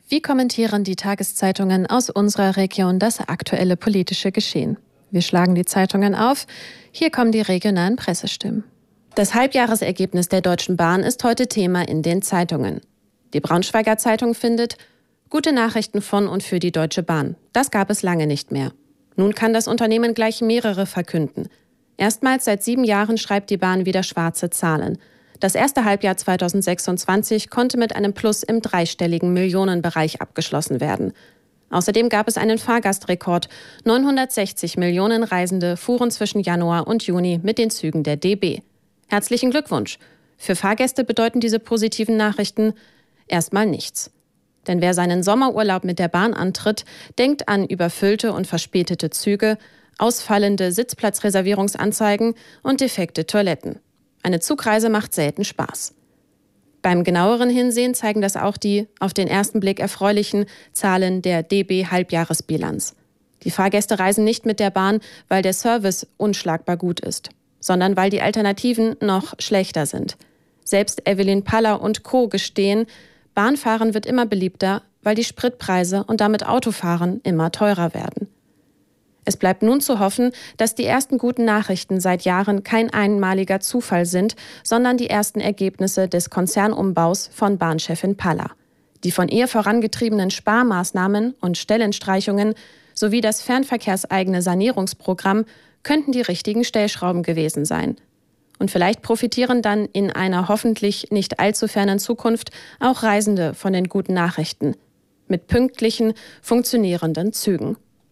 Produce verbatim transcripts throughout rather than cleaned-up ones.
Wie kommentieren die Tageszeitungen aus unserer Region das aktuelle politische Geschehen? Wir schlagen die Zeitungen auf. Hier kommen die regionalen Pressestimmen. Das Halbjahresergebnis der Deutschen Bahn ist heute Thema in den Zeitungen. Die Braunschweiger Zeitung findet: Gute Nachrichten von und für die Deutsche Bahn. Das gab es lange nicht mehr. Nun kann das Unternehmen gleich mehrere verkünden. Erstmals seit sieben Jahren schreibt die Bahn wieder schwarze Zahlen. Das erste Halbjahr zweitausendsechsundzwanzig konnte mit einem Plus im dreistelligen Millionenbereich abgeschlossen werden. Außerdem gab es einen Fahrgastrekord. neunhundertsechzig Millionen Reisende fuhren zwischen Januar und Juni mit den Zügen der D B. Herzlichen Glückwunsch! Für Fahrgäste bedeuten diese positiven Nachrichten erstmal nichts. Denn wer seinen Sommerurlaub mit der Bahn antritt, denkt an überfüllte und verspätete Züge, ausfallende Sitzplatzreservierungsanzeigen und defekte Toiletten. Eine Zugreise macht selten Spaß. Beim genaueren Hinsehen zeigen das auch die, auf den ersten Blick erfreulichen, Zahlen der D B-Halbjahresbilanz. Die Fahrgäste reisen nicht mit der Bahn, weil der Service unschlagbar gut ist, sondern weil die Alternativen noch schlechter sind. Selbst Evelyn Paller und Co. gestehen, Bahnfahren wird immer beliebter, weil die Spritpreise und damit Autofahren immer teurer werden. Es bleibt nun zu hoffen, dass die ersten guten Nachrichten seit Jahren kein einmaliger Zufall sind, sondern die ersten Ergebnisse des Konzernumbaus von Bahnchefin Paller. Die von ihr vorangetriebenen Sparmaßnahmen und Stellenstreichungen sowie das fernverkehrseigene Sanierungsprogramm könnten die richtigen Stellschrauben gewesen sein. Und vielleicht profitieren dann in einer hoffentlich nicht allzu fernen Zukunft auch Reisende von den guten Nachrichten. Mit pünktlichen, funktionierenden Zügen.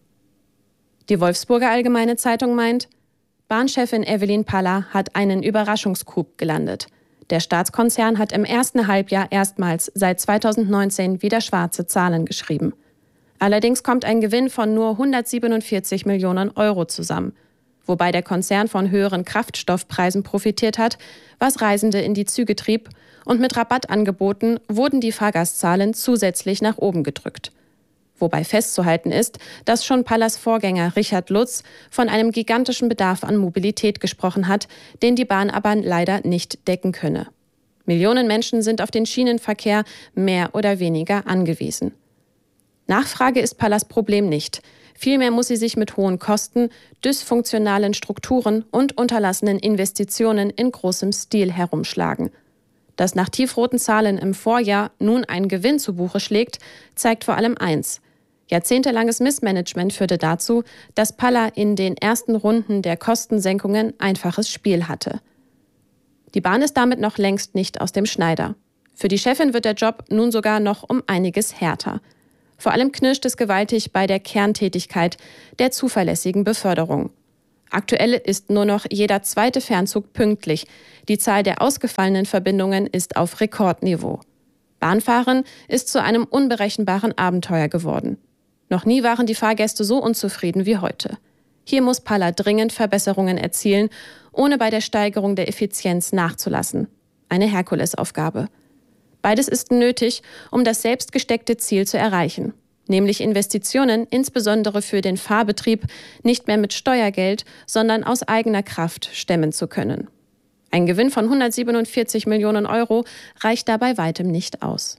Die Wolfsburger Allgemeine Zeitung meint, Bahnchefin Evelyn Paller hat einen Überraschungscoup gelandet. Der Staatskonzern hat im ersten Halbjahr erstmals seit zweitausendneunzehn wieder schwarze Zahlen geschrieben. Allerdings kommt ein Gewinn von nur hundertsiebenundvierzig Millionen Euro zusammen, wobei der Konzern von höheren Kraftstoffpreisen profitiert hat, was Reisende in die Züge trieb, und mit Rabattangeboten wurden die Fahrgastzahlen zusätzlich nach oben gedrückt. Wobei festzuhalten ist, dass schon Pallers Vorgänger Richard Lutz von einem gigantischen Bedarf an Mobilität gesprochen hat, den die Bahn aber leider nicht decken könne. Millionen Menschen sind auf den Schienenverkehr mehr oder weniger angewiesen. Nachfrage ist Pallers Problem nicht. Vielmehr muss sie sich mit hohen Kosten, dysfunktionalen Strukturen und unterlassenen Investitionen in großem Stil herumschlagen. Dass nach tiefroten Zahlen im Vorjahr nun ein Gewinn zu Buche schlägt, zeigt vor allem eins: Jahrzehntelanges Missmanagement führte dazu, dass Paller in den ersten Runden der Kostensenkungen einfaches Spiel hatte. Die Bahn ist damit noch längst nicht aus dem Schneider. Für die Chefin wird der Job nun sogar noch um einiges härter. Vor allem knirscht es gewaltig bei der Kerntätigkeit der zuverlässigen Beförderung. Aktuell ist nur noch jeder zweite Fernzug pünktlich. Die Zahl der ausgefallenen Verbindungen ist auf Rekordniveau. Bahnfahren ist zu einem unberechenbaren Abenteuer geworden. Noch nie waren die Fahrgäste so unzufrieden wie heute. Hier muss Paller dringend Verbesserungen erzielen, ohne bei der Steigerung der Effizienz nachzulassen. Eine Herkulesaufgabe. Beides ist nötig, um das selbst gesteckte Ziel zu erreichen, nämlich Investitionen, insbesondere für den Fahrbetrieb, nicht mehr mit Steuergeld, sondern aus eigener Kraft stemmen zu können. Ein Gewinn von hundertsiebenundvierzig Millionen Euro reicht dabei weitem nicht aus.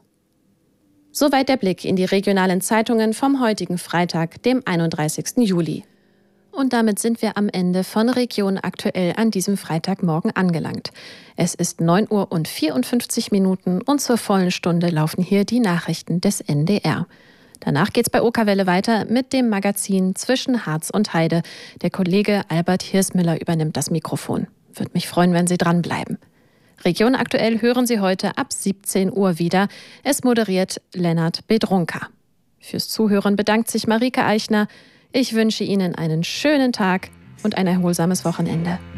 Soweit der Blick in die regionalen Zeitungen vom heutigen Freitag, dem einunddreißigsten Juli. Und damit sind wir am Ende von Region Aktuell an diesem Freitagmorgen angelangt. Es ist neun Uhr und vierundfünfzig Minuten und zur vollen Stunde laufen hier die Nachrichten des N D R. Danach geht's bei Okerwelle weiter mit dem Magazin Zwischen Harz und Heide. Der Kollege Albert Hirsmüller übernimmt das Mikrofon. Würde mich freuen, wenn Sie dranbleiben. Region Aktuell hören Sie heute ab siebzehn Uhr wieder. Es moderiert Lennart Bedrunka. Fürs Zuhören bedankt sich Marike Eichner. Ich wünsche Ihnen einen schönen Tag und ein erholsames Wochenende.